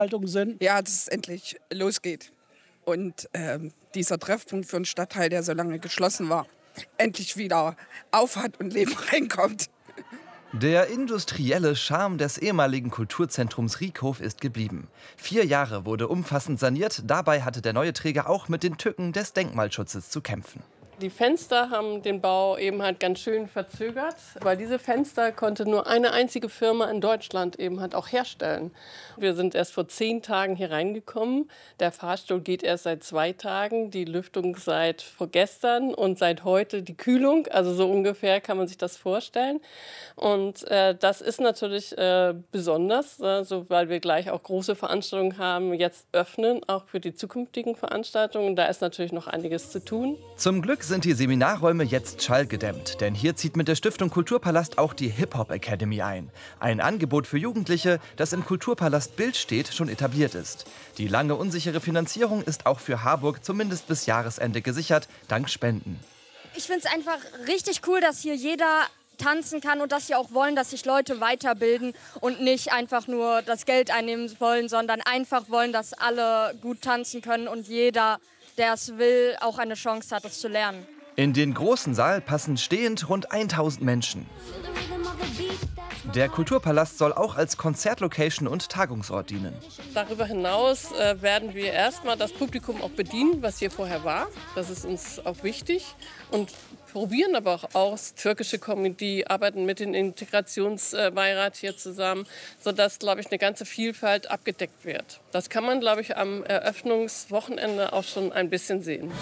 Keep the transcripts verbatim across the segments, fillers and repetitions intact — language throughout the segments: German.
Veranstaltungen sind. Ja, dass es endlich losgeht. Und ähm, dieser Treffpunkt für einen Stadtteil, der so lange geschlossen war, endlich wieder aufhat und Leben reinkommt. Der industrielle Charme des ehemaligen Kulturzentrums Riekhof ist geblieben. Vier Jahre wurde umfassend saniert, dabei hatte der neue Träger auch mit den Tücken des Denkmalschutzes zu kämpfen. Die Fenster haben den Bau eben halt ganz schön verzögert, weil diese Fenster konnte nur eine einzige Firma in Deutschland eben halt auch herstellen. Wir sind erst vor zehn Tagen hier reingekommen. Der Fahrstuhl geht erst seit zwei Tagen, die Lüftung seit vorgestern und seit heute die Kühlung. Also so ungefähr kann man sich das vorstellen. Und äh, das ist natürlich äh, besonders, äh, so, weil wir gleich auch große Veranstaltungen haben, jetzt öffnen, auch für die zukünftigen Veranstaltungen. Da ist natürlich noch einiges zu tun. Zum Glück sind die Seminarräume jetzt schallgedämmt, denn hier zieht mit der Stiftung Kulturpalast auch die Hip-Hop Academy ein. Ein Angebot für Jugendliche, das im Kulturpalast Billstedt schon etabliert ist. Die lange unsichere Finanzierung ist auch für Harburg zumindest bis Jahresende gesichert, dank Spenden. Ich finde es einfach richtig cool, dass hier jeder tanzen kann und dass sie auch wollen, dass sich Leute weiterbilden und nicht einfach nur das Geld einnehmen wollen, sondern einfach wollen, dass alle gut tanzen können und jeder, der es will, auch eine Chance hat, es zu lernen. In den großen Saal passen stehend rund tausend Menschen. Der Kulturpalast soll auch als Konzertlocation und Tagungsort dienen. Darüber hinaus äh, werden wir erstmal das Publikum auch bedienen, was hier vorher war. Das ist uns auch wichtig. Und probieren aber auch aus. Türkische Comedy, arbeiten mit dem Integrationsbeirat hier zusammen, sodass, glaube ich, eine ganze Vielfalt abgedeckt wird. Das kann man, glaube ich, am Eröffnungswochenende auch schon ein bisschen sehen.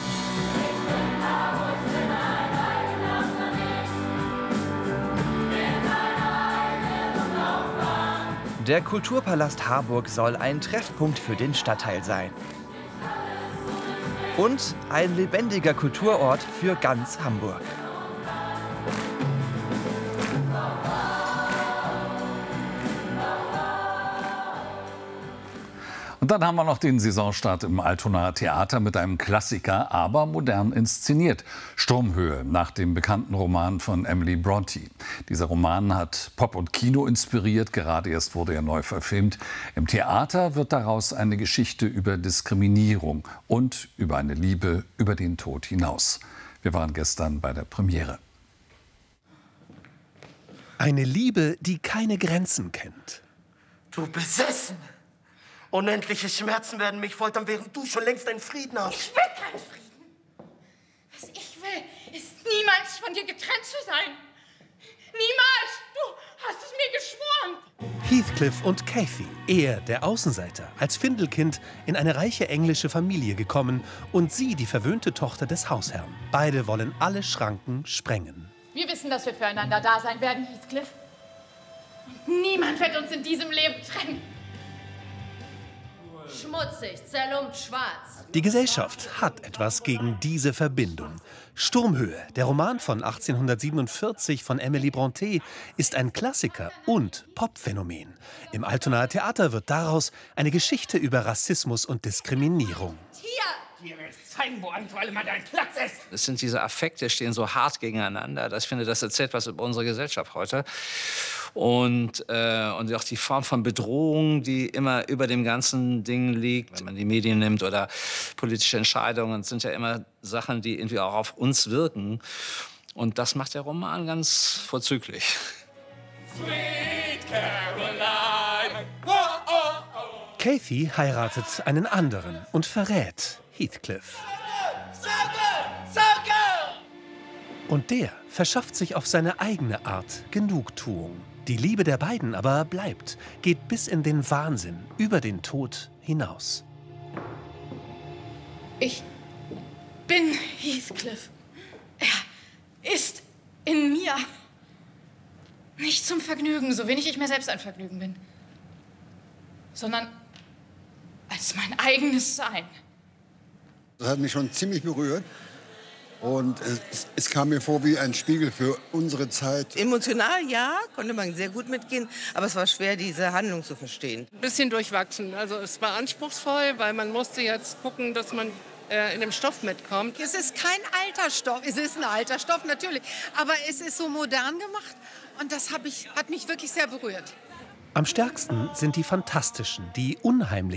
Der Kulturpalast Harburg soll ein Treffpunkt für den Stadtteil sein. Und ein lebendiger Kulturort für ganz Hamburg. Und dann haben wir noch den Saisonstart im Altonaer Theater mit einem Klassiker, aber modern inszeniert. Sturmhöhe, nach dem bekannten Roman von Emily Brontë. Dieser Roman hat Pop und Kino inspiriert, gerade erst wurde er neu verfilmt. Im Theater wird daraus eine Geschichte über Diskriminierung und über eine Liebe über den Tod hinaus. Wir waren gestern bei der Premiere. Eine Liebe, die keine Grenzen kennt. Du besessen! Unendliche Schmerzen werden mich foltern, während du schon längst einen Frieden hast. Ich will keinen Frieden. Was ich will, ist niemals von dir getrennt zu sein. Niemals! Du hast es mir geschworen. Heathcliff und Cathy, er, der Außenseiter, als Findelkind in eine reiche englische Familie gekommen und sie, die verwöhnte Tochter des Hausherrn. Beide wollen alle Schranken sprengen. Wir wissen, dass wir füreinander da sein werden, Heathcliff. Und niemand wird uns in diesem Leben trennen. Schmutzig, zerlumpt, schwarz. Die Gesellschaft hat etwas gegen diese Verbindung. Sturmhöhe, der Roman von achtzehnhundertsiebenundvierzig von Emily Brontë, ist ein Klassiker und Popphänomen. Im Altonaer Theater wird daraus eine Geschichte über Rassismus und Diskriminierung. Hier! Dir will ich zeigen, wo ein für alle Mal dein Platz ist. Es sind diese Affekte, die stehen so hart gegeneinander. Das, ich finde, das erzählt was über unsere Gesellschaft heute. Und, äh, und auch die Form von Bedrohung, die immer über dem ganzen Ding liegt. Wenn man die Medien nimmt oder politische Entscheidungen, sind ja immer Sachen, die irgendwie auch auf uns wirken. Und das macht der Roman ganz vorzüglich. Sweet Caroline. Oh, oh, oh. Cathy heiratet einen anderen und verrät Heathcliff. Und der verschafft sich auf seine eigene Art Genugtuung. Die Liebe der beiden aber bleibt, geht bis in den Wahnsinn, über den Tod hinaus. Ich bin Heathcliff. Er ist in mir. Nicht zum Vergnügen, so wenig ich mir selbst ein Vergnügen bin, sondern als mein eigenes Sein. Das hat mich schon ziemlich berührt. Und es, es kam mir vor wie ein Spiegel für unsere Zeit. Emotional, ja, konnte man sehr gut mitgehen, aber es war schwer, diese Handlung zu verstehen. Ein bisschen durchwachsen. Also es war anspruchsvoll, weil man musste jetzt gucken, dass man äh, in dem Stoff mitkommt. Es ist kein alter Stoff, es ist ein alter Stoff natürlich, aber es ist so modern gemacht und das hab ich, hat mich wirklich sehr berührt. Am stärksten sind die fantastischen, die unheimlichen